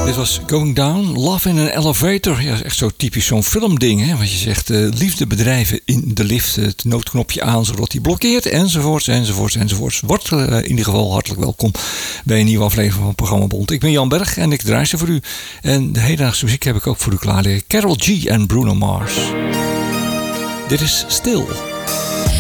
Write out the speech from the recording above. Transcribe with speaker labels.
Speaker 1: Dit was Going Down, Love in an Elevator. Ja, echt zo typisch zo'n filmding, hè? Want je zegt liefde bedrijven in de lift, het noodknopje aan zodat hij blokkeert, enzovoorts, enzovoorts, enzovoorts. Wordt in ieder geval hartelijk welkom bij een nieuwe aflevering van Programma Bond. Ik ben Jan Berg en ik draai ze voor u. En de hedendaagse muziek heb ik ook voor u klaar liggen. Karol G en Bruno Mars. Dit is Stil.